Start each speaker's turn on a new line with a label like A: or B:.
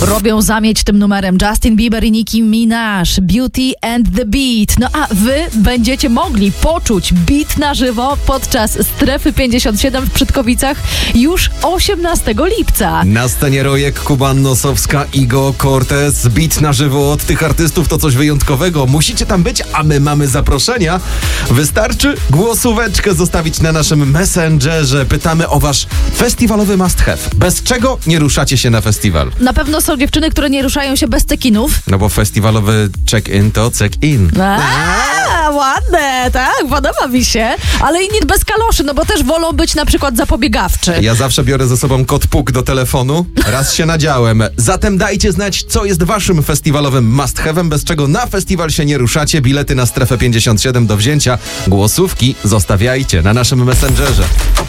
A: Robią zamieć tym numerem Justin Bieber i Nicki Minaj, Beauty and the Beat. No a wy będziecie mogli poczuć beat na żywo podczas Strefy 57 w Przytkowicach już 18 lipca.
B: Na scenie Rojek, Kuban, Nosowska, Igo, Cortez. Beat na żywo od tych artystów to coś wyjątkowego. Musicie tam być, a my mamy zaproszenia. Wystarczy głosóweczkę zostawić na naszym Messengerze. Pytamy o wasz festiwalowy must have. Bez czego nie ruszacie się na festiwal?
A: Na pewno są dziewczyny, które nie ruszają się bez cekinów.
B: No bo festiwalowy check-in to check-in.
A: Ładne, tak, podoba mi się. Ale i nie bez kaloszy, no bo też wolą być na przykład zapobiegawczy.
B: Ja zawsze biorę ze sobą kod PUK do telefonu. Raz się nadziałem. Zatem dajcie znać, co jest waszym festiwalowym must have'em, bez czego na festiwal się nie ruszacie. Bilety na Strefę 57 do wzięcia. Głosówki zostawiajcie na naszym Messengerze.